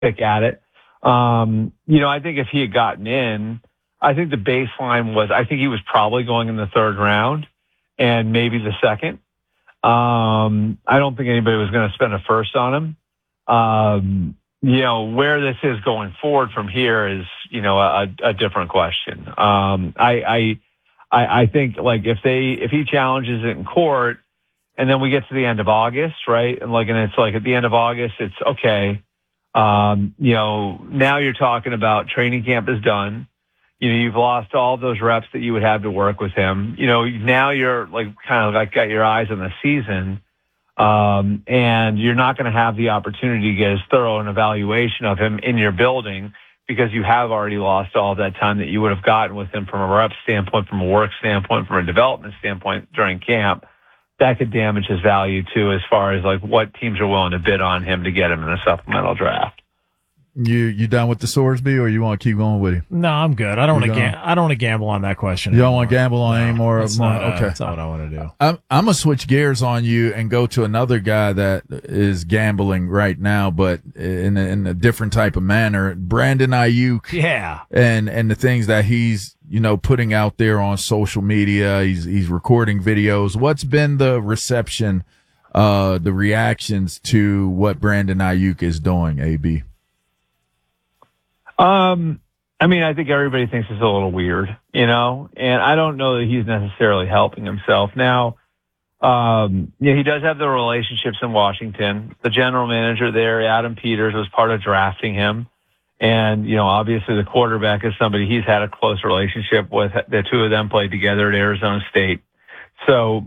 pick at it. I think if he had gotten in, I think the baseline was, I think he was probably going in the third round and maybe the second. I don't think anybody was going to spend a first on him. Where this is going forward from here is, a different question. I think like if he challenges it in court and then we get to the end of August, right? And it's like at the end of August, it's okay. Now you're talking about training camp is done. You've lost all those reps that you would have to work with him. Now you're got your eyes on the season. And you're not going to have the opportunity to get as thorough an evaluation of him in your building because you have already lost all that time that you would have gotten with him from a rep standpoint, from a work standpoint, from a development standpoint during camp. That could damage his value too, as far as like what teams are willing to bid on him to get him in a supplemental draft. You done with the Sorsby, or you want to keep going with him? No, I'm good. I don't want to gamble on that question. You don't want to gamble on any more? Okay, that's not what I want to do. I'm gonna switch gears on you and go to another guy that is gambling right now, but in a different type of manner. Brandon Ayuk. Yeah. And the things that he's putting out there on social media. He's recording videos. What's been the reception, the reactions to what Brandon Ayuk is doing? AB. I think everybody thinks it's a little weird, and I don't know that he's necessarily helping himself. Now, he does have the relationships in Washington. The general manager there, Adam Peters, was part of drafting him. And, obviously the quarterback is somebody he's had a close relationship with. The two of them played together at Arizona State. So,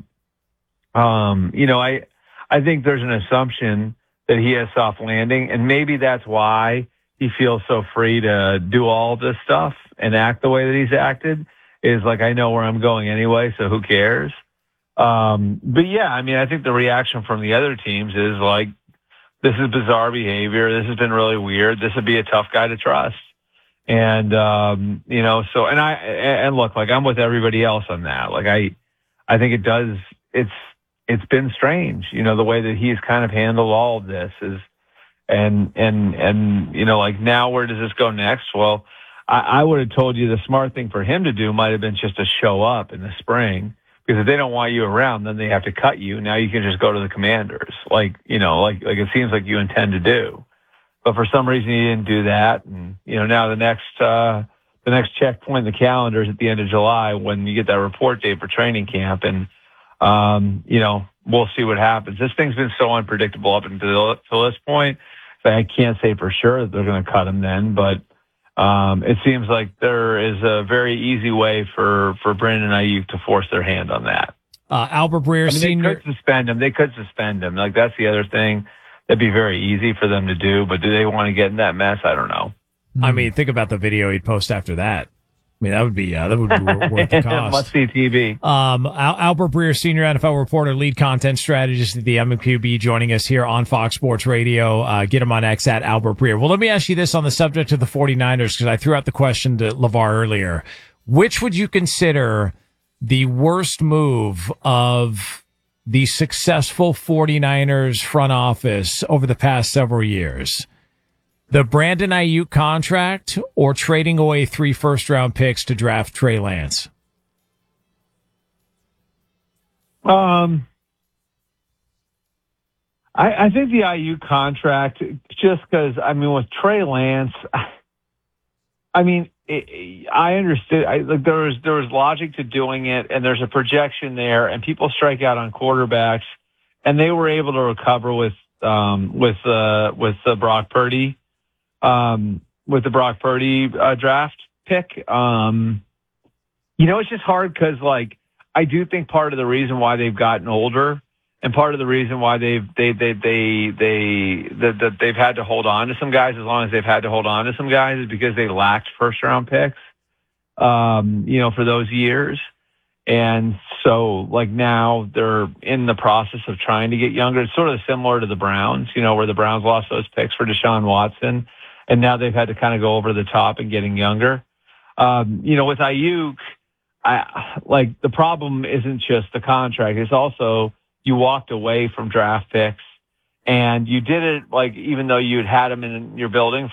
I think there's an assumption that he has soft landing, and maybe that's why he feels so free to do all this stuff and act the way that he's acted, is like, I know where I'm going anyway, so who cares? But yeah, I think the reaction from the other teams is like, this is bizarre behavior. This has been really weird. This would be a tough guy to trust. And, look, like I'm with everybody else on that. Like I think it's been strange, the way that he's kind of handled all of this is, and like now where does this go next? Well, I would have told you the smart thing for him to do might have been just to show up in the spring, because if they don't want you around, then they have to cut you. Now you can just go to the Commanders, like it seems like you intend to do. But for some reason you didn't do that. And, now the next checkpoint in the calendar is at the end of July when you get that report date for training camp. And, we'll see what happens. This thing's been so unpredictable up until this point that I can't say for sure that they're going to cut him then, but it seems like there is a very easy way for Brandon Ayuk to force their hand on that. Albert Breer Sr. They could suspend him. Like, that's the other thing. That'd be very easy for them to do, but do they want to get in that mess? I don't know. Think about the video he'd post after that. That would be worth the cost. Must-see TV. Albert Breer, senior NFL reporter, lead content strategist at the MQB, joining us here on Fox Sports Radio. Get him on X at Albert Breer. Well, let me ask you this on the subject of the 49ers, because I threw out the question to LeVar earlier. Which would you consider the worst move of the successful 49ers front office over the past several years? The Brandon Ayuk contract or trading away 3 first-round picks to draft Trey Lance? I think the Ayuk contract, just because, with Trey Lance, I understood. There was logic to doing it, and there's a projection there, and people strike out on quarterbacks, and they were able to recover with Brock Purdy. With the Brock Purdy draft pick. It's just hard because, I do think part of the reason why they've gotten older and part of the reason why they've had to hold on to some guys as long as they've had to hold on to some guys is because they lacked first-round picks, for those years. And so, now they're in the process of trying to get younger. It's sort of similar to the Browns, where the Browns lost those picks for Deshaun Watson. And now they've had to kind of go over the top and getting younger. With Ayuk, the problem isn't just the contract. It's also you walked away from draft picks And you did it, like, even though you'd had him in your building